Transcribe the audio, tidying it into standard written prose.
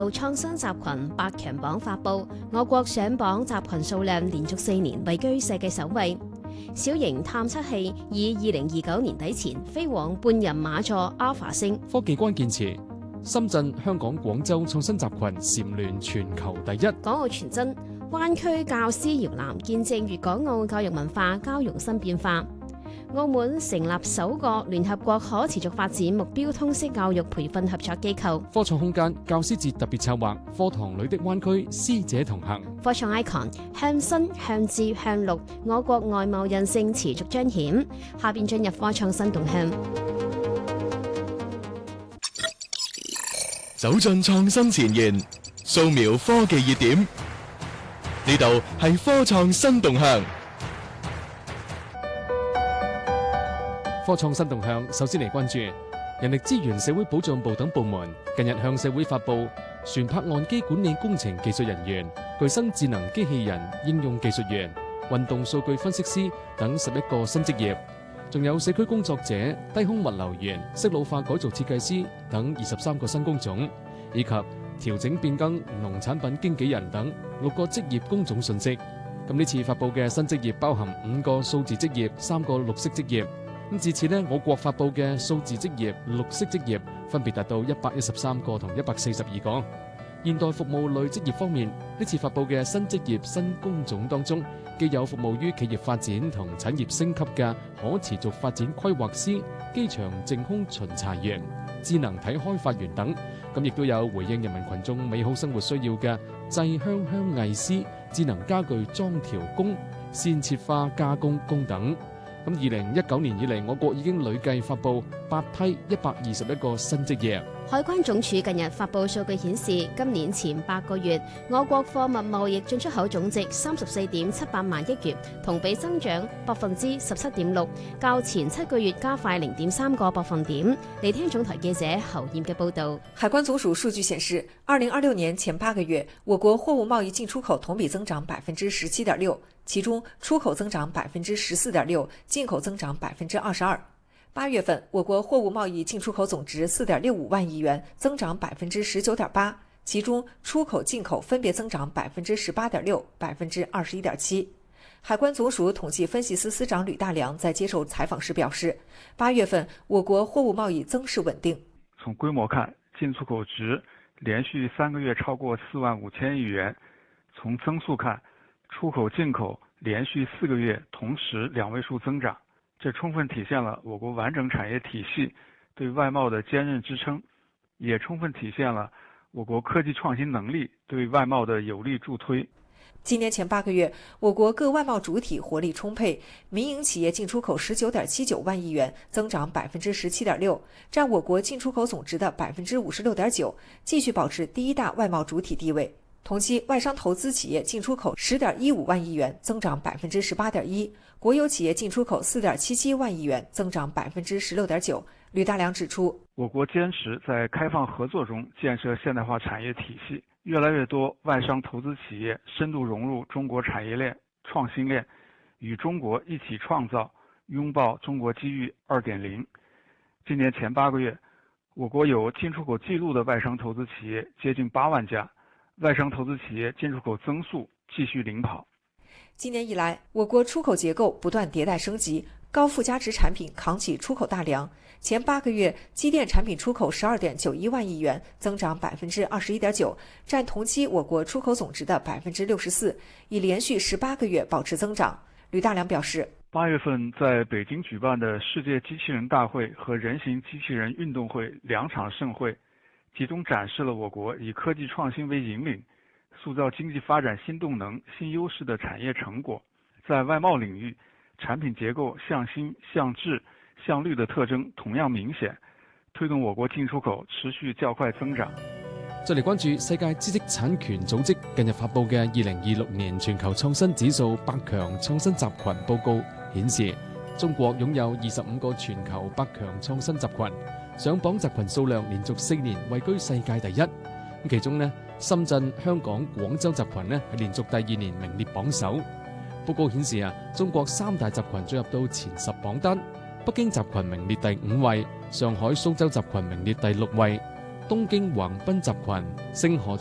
創新集群百強榜發布，我國上榜集群數量連續4年位居世界首位。小型探測器以2029年底前飛往半人馬座 Alpha 星。 科技關鍵詞：深圳、香港、廣州創新集群蟬聯全球第一。 港澳傳真，灣區教師搖籃見證粵港澳教育文化交融新變化。澳門成立首個聯合國可持續發展目標通識教育培訓合作機構。 科創空間教師節特別策劃，課堂裏的灣區師姐同行。 科創 icon 向新、向智、向綠，我國外貿韌性持續彰顯。下邊進入科創新動向， 走進創新前沿，掃描科技熱點。呢度係科創新動向。 科創新動向，首先嚟關注人力資源社會保障部等部門近日向社會發布船舶岸基管理工程技術人員、具身智能機器人應用技術員、運動數據分析師等11個新職業，仲有社區工作者、低空物流員、適老化改造設計師等23個新工種，以及調整變更農產品經紀人等6個職業工種信息。咁呢次發布嘅新職業包含5個數字職業、3個綠色職業。咁至此呢，我國發布嘅數字職業、綠色職業分別達到113個同142個。現代服務類職業方面，呢次發布嘅新職業新工種當中，既有服務於企業發展同產業升級嘅可持續發展規劃師、機場淨空巡查員、智能體開發員等，咁亦都有回應人民群眾美好生活需要嘅製香香藝師、智能家具裝調工、線切花加工工等。咁2019年以嚟，我國已經累計發布8批121個新職業。 海關總署近日發布數據顯示，今年前8個月，我國貨物貿易進出口總值34.78萬億元，同比增長17.6%，較前7個月加快0.3個百分點。嚟聽總台記者侯艷嘅報導。 海關總署數據顯示，2026年前8個月，我國貨物貿易進出口同比增長17.6%，其中出口增長14.6%，進口增長22%。8月份，我國貨物貿易進出口總值4.65萬億元，增長19.8%，其中出口、進口分別增長18.6%、21.7%。海關總署統計分析司司長呂大良在接受採訪時表示，8月份我國貨物貿易增勢穩定。 從規模看，進出口值連續3個月超過4萬5千億元；從增速看，出口、進口連續4個月同時2位數增長。這充分體現了我國完整產業體系對外貿的堅韌支撐，也充分體現了我國科技創新能力對外貿的有力助推。 今年前8個月，我國各外貿主體活力充沛，民營企業進出口19.79萬億元，增長17.6%，佔我國進出口總值的56.9%，繼續保持第一大外貿主體地位。同期，外商投資企業進出口10.15萬億元，增長18.1%；國有企業進出口4.77萬億元，增長16.9%。呂大良指出， 我國堅持在開放合作中建設現代化產業體系，越來越多外商投資企業深度融入中國產業鏈、創新鏈，與中國一起創造，擁抱中國機遇2.0。今年前8個月，我國有進出口記錄的外商投資企業接近8萬家。外商投資企業進出口增速繼續領跑。 今年以來，我國出口結構不斷迭代升級，高附加值產品扛起出口大梁。前8個月，機電產品出口12.91萬億元，增長21.9%，佔同期我國出口總值的64%，已連續18個月保持增長。呂大良表示 ，8月份在北京舉辦的世界機器人大會和人形機器人運動會2場盛會，集中展示了我國以科技創新為引領，塑造經濟發展新動能、新優勢的產業成果。在外貿領域，產品結構向新、向質、向綠的特徵同樣明顯，推動我國進出口持續較快增長。 再嚟關注世界知識產權組織近日發布嘅2026年全球創新指數百強創新集群報告顯示，中國擁有25個全球百強創新集群。上榜集群數量連續4年位居世界第一，其中呢，深圳、香港、廣州集群呢係連續第2年名列榜首。報告顯示中國3大集群進入到前10榜單，北京集群名列第5位，上海、蘇州集群名列第6位， 東京橫濱集群、星河